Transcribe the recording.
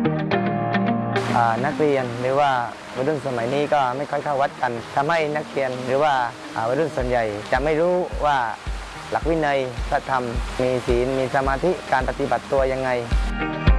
นักเรียนหรือว่าวัยรุ่นสมัยนี้ก็ไม่ค่อยเข้าวัดกันทำให้นักเรียนหรือว่าวัยรุ่นส่วนใหญ่จะไม่รู้ว่าหลักวินัยพระธรรมมีศีลมีสมาธิการปฏิบัติตัวยังไง